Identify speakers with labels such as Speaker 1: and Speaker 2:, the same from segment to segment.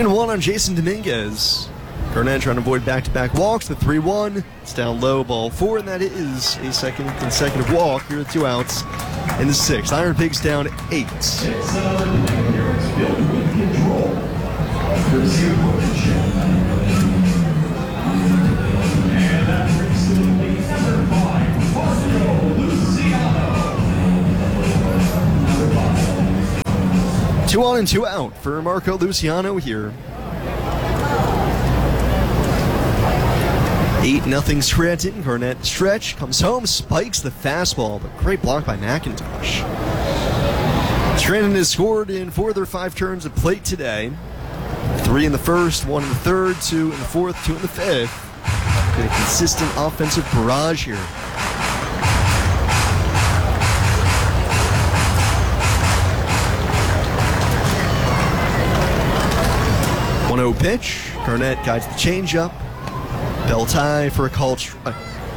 Speaker 1: 3-1 on Jason Dominguez. Garnett trying to avoid back-to-back walks. The 3-1. It's down low, ball 4, and that is a second consecutive walk. Here are the 2 outs in the 6th. Iron Pigs down 8. Two on and 2 out for Marco Luciano here. 8-0 Scranton. Garnett stretch, comes home, spikes the fastball, but great block by McIntosh. Scranton has scored in 4 of their 5 turns at plate today. 3 in the 1st, 1 in the 3rd, 2 in the 4th, 2 in the 5th. Been a consistent offensive barrage here. 1-0 pitch. Garnett guides the changeup. Belt high for a called strike.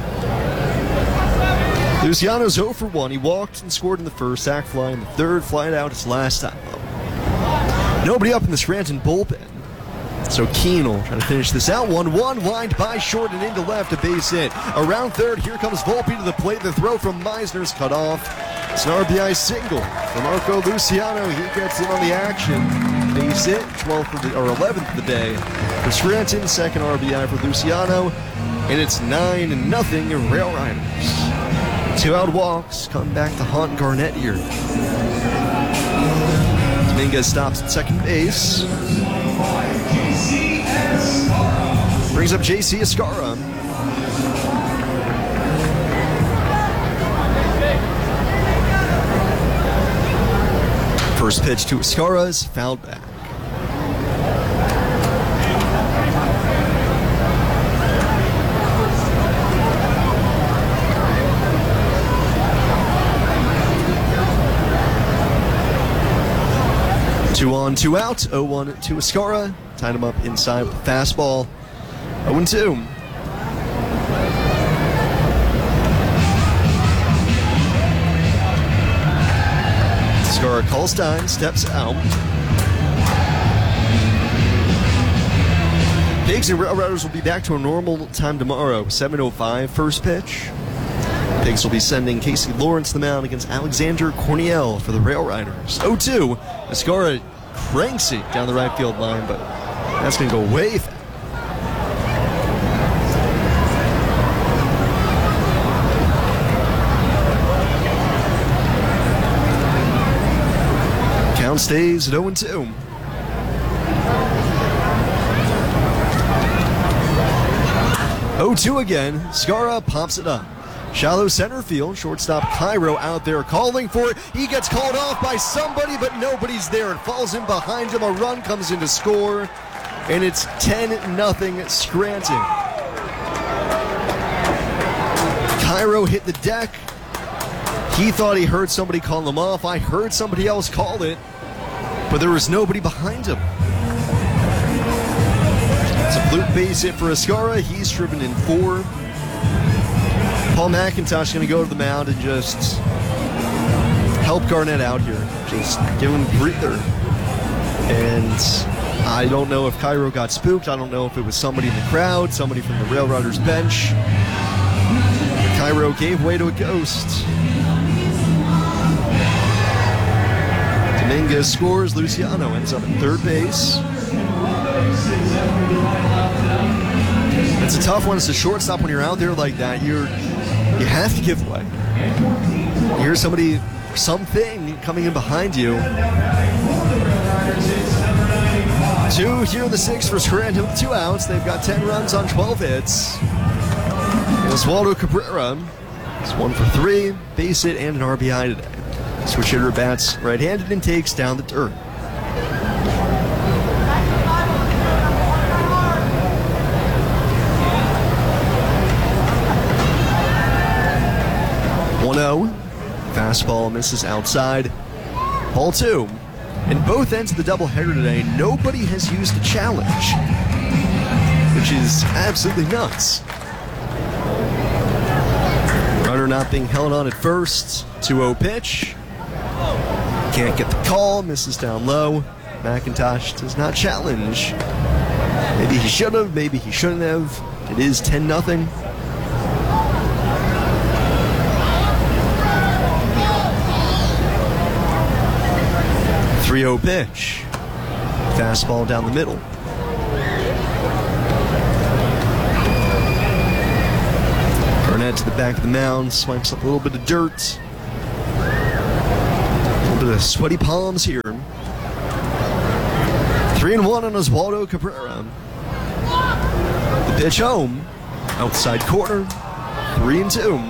Speaker 1: Luciano's 0 for 1. He walked and scored in the 1st, sac fly in the 3rd, flying out his last time up. Nobody up in the Scranton bullpen. So Keenel trying to finish this out. 1-1, lined by short and into left, a base hit. Around 3rd, here comes Volpe to the plate. The throw from Meisner's cut off. It's an RBI single for Marco Luciano. He gets in on the action. Base hit, 11th of the day for Scranton. 2nd RBI for Luciano. And it's 9-0 Rail Riders. 2 out walks come back to haunt Garnett here. Dominguez stops at second base. Brings up J.C. Escarra. First pitch to Escarra is fouled back. Two on, 2 out. 0-1 to Escarra. Tied him up inside with the fastball. 0-2. Escarra calls time, steps out. Pigs and Rail Riders will be back to a normal time tomorrow. 7:05 first pitch. Pigs will be sending Casey Lawrence to the mound against Alexander Corniel for the Rail Riders. 0-2. Escarra cranks it down the right field line, but that's going to go way fast. Count stays at 0-2. Again. Escarra pops it up. Shallow center field. Shortstop Cairo out there calling for it. He gets called off by somebody, but nobody's there. It falls in behind him. A run comes in to score, and it's 10-0 Scranton. Cairo hit the deck. He thought he heard somebody call him off. I heard somebody else call it, but there was nobody behind him. It's a fluke base hit for Escarra. He's driven in 4. Paul McIntosh going to go to the mound and just help Garnett out here. Just give him a breather. And I don't know if Cairo got spooked. I don't know if it was somebody in the crowd, somebody from the Rail Riders bench. Cairo gave way to a ghost. Dominguez scores. Luciano ends up at third base. It's a tough one. It's a shortstop when you're out there like that. You have to give way. You hear something coming in behind you. 2 here in the 6th for Scranton with 2 outs. They've got 10 runs on 12 hits. And Oswaldo Cabrera is 1 for 3, base hit and an RBI today. Switch hitter bats right-handed and takes down the dirt. Fastball misses outside. Ball 2. In both ends of the doubleheader today, nobody has used a challenge, which is absolutely nuts. Runner not being held on at first. 2-0 pitch. Can't get the call. Misses down low. McIntosh does not challenge. Maybe he should have, maybe he shouldn't have. It is 10-0. .3-0 pitch. Fastball down the middle. Garnett to the back of the mound, swipes up a little bit of dirt. A little bit of sweaty palms here. 3-1 on Oswaldo Cabrera. The pitch home. Outside corner. 3-2.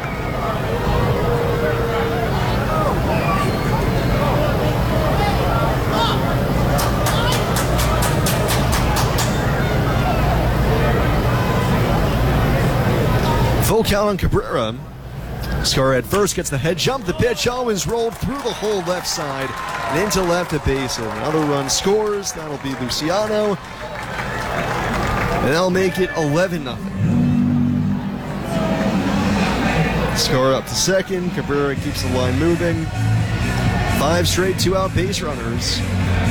Speaker 1: Full count on Cabrera. Scar at first gets the head jump. The pitch always rolled through the whole left side and into left at base. Another run scores. That'll be Luciano. And that'll make it 11-0. Scar up to second. Cabrera keeps the line moving. 5 straight 2-out base runners.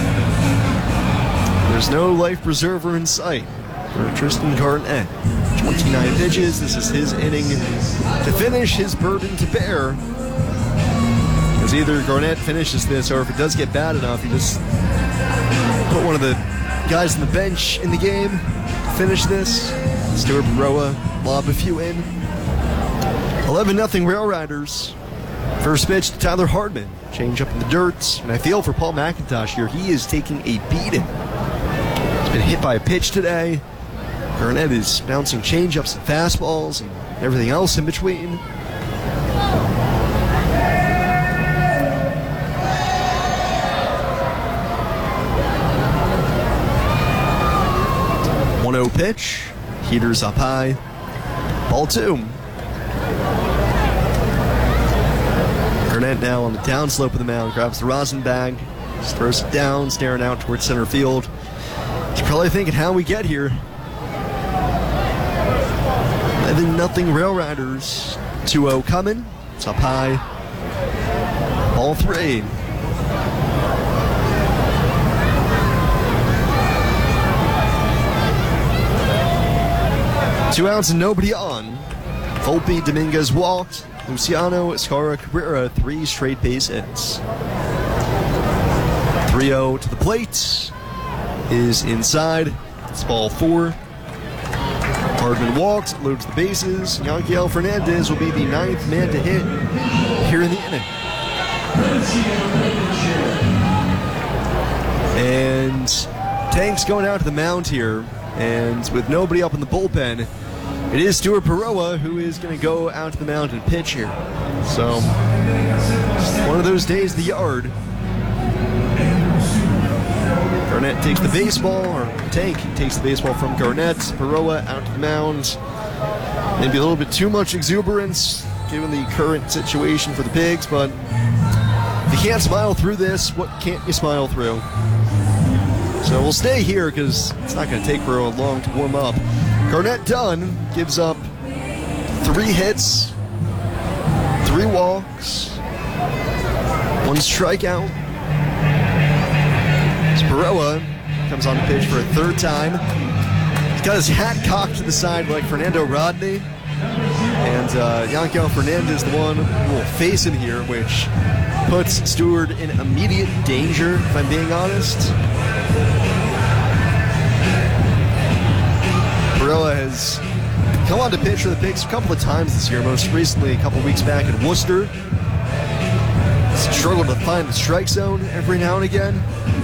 Speaker 1: There's no life preserver in sight for Tristan Garnett. 29 pitches. This is his inning to finish, his burden to bear. Because either Garnett finishes this, or if it does get bad enough, you just put one of the guys on the bench in the game to finish this. Stuart Baroa lob a few in. 11-0 Rail Riders. First pitch to Tyler Hardman. Change up in the dirt. And I feel for Paul McIntosh here, he is taking a beating. He's been hit by a pitch today. Garnett is bouncing changeups and fastballs and everything else in between. .1-0 pitch. Heaters up high. Ball 2. Garnett now on the downslope of the mound. Grabs the rosin bag. Just throws it down, staring out towards center field. He's probably thinking how we get here. 11-0 Rail Riders. 2-0 coming. It's up high. Ball 3. Two outs and nobody on. Volpe, Dominguez walked. Luciano, Escara, Cabrera, 3 straight base hits. 3-0 to the plate. Is inside. It's ball 4. Hardman walks, loads the bases. Yanquiel Fernandez will be the 9th man to hit here in the inning. And Tank's going out to the mound here. And with nobody up in the bullpen, it is Stuart Baroa who is going to go out to the mound and pitch here. So, one of those days in the yard. Garnett takes the baseball, or Tank takes the baseball from Garnett. Baroa out to the mound. Maybe a little bit too much exuberance given the current situation for the Pigs, but if you can't smile through this, what can't you smile through? So we'll stay here because it's not going to take Baroa long to warm up. Garnett done, gives up 3 hits, 3 walks, 1 strikeout. Baroa comes on the pitch for a 3rd time. He's got his hat cocked to the side like Fernando Rodney. And Yanquiel Fernandez, the one who will face him here, which puts Stewart in immediate danger, if I'm being honest. Baroa has come on to pitch for the Pigs a couple of times this year, most recently a couple weeks back in Worcester. He's struggled to find the strike zone every now and again.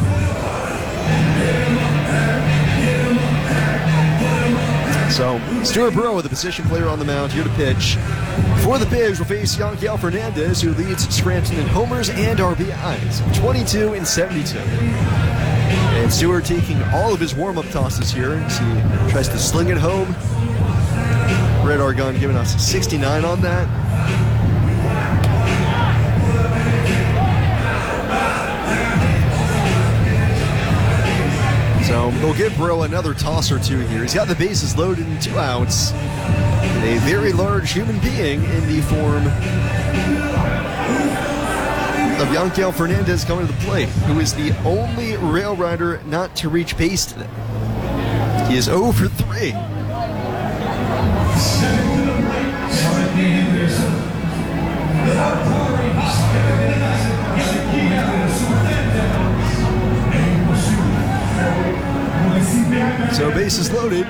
Speaker 1: So, Stuart Baroa, the position player on the mound, here to pitch. For the Pigs, will face Yanquiel Fernandez, who leads Scranton in homers and RBIs, 22 and 72. And Stuart taking all of his warm-up tosses here as he tries to sling it home. Radar gun giving us a 69 on that. So they'll give Baroa another toss or 2 here. He's got the bases loaded in 2 outs. And a very large human being in the form of Yanquiel Fernandez coming to the plate, who is the only Rail Rider not to reach base today. He is 0 for 3. So bases loaded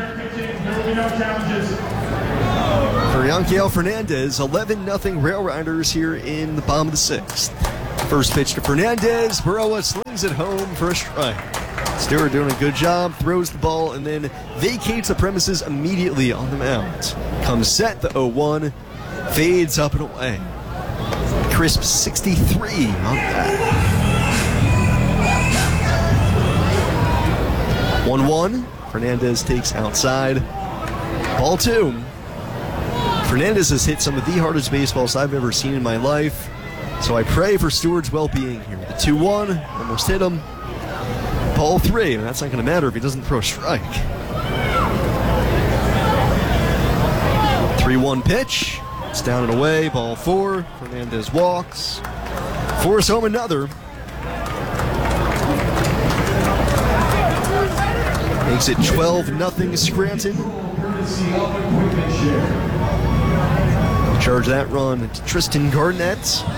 Speaker 1: for Yanquiel Fernandez. 11-0 Rail Riders here in the bottom of the 6th. First pitch to Fernandez. Berroa slings it home for a strike. Stewart doing a good job, throws the ball, and then vacates the premises immediately on the mound. Comes set, the 0-1, fades up and away. Crisp 63 on that. 1-1. Fernandez takes outside. Ball 2. Fernandez has hit some of the hardest baseballs I've ever seen in my life, so I pray for Stewart's well-being here. The 2-1, almost hit him. Ball 3, and that's not going to matter if he doesn't throw a strike. 3-1 pitch. It's down and away. Ball 4. Fernandez walks. Force home another. Makes it 12-0 Scranton. Charge that run to Tristan Garnett.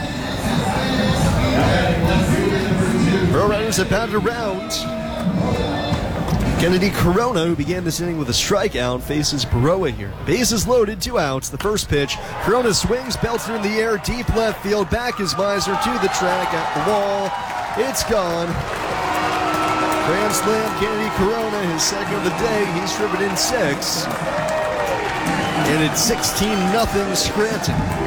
Speaker 1: Rail Riders have batted around. Kennedy Corona, who began this inning with a strikeout, faces Berroa here. Bases loaded, 2 outs. The first pitch. Corona swings, belts it in the air, deep left field. Back is Miser to the track, at the wall. It's gone. Grand slam, Kennedy Corona, his second of the day. He's driven in 6. And it's 16-0 Scranton.